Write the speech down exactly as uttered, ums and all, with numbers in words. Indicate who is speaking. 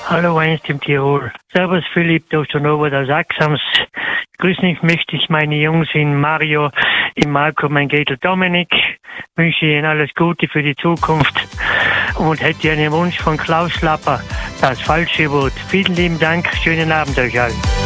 Speaker 1: Hallo, einst im Tirol. Servus Philipp, Doktor Norbert aus Axams. Grüßen möchte ich meine Jungs in Mario, in Marco, mein Gätel Dominik. Wünsche ihnen alles Gute für die Zukunft und hätte einen Wunsch von Klaus Lapper, das falsche Wort. Vielen lieben Dank, schönen Abend euch allen.